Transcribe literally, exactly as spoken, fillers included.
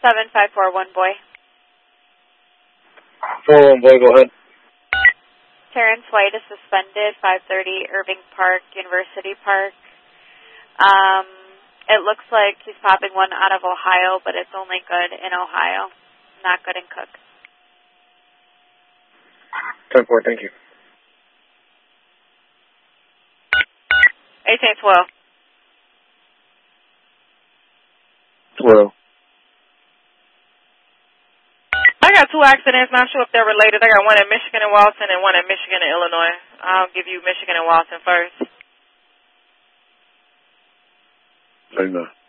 seven five four one boy. four one boy, go ahead. Terrence White is suspended, five thirty Irving Park, University Park. Um, it looks like he's popping one out of Ohio, but it's only good in Ohio, not good in Cook. ten four, thank you. eighteen twelve. twelve. I got two accidents, not sure if they're related. I got one in Michigan and Walton and one in Michigan and Illinois. I'll give you Michigan and Walton first. Amen.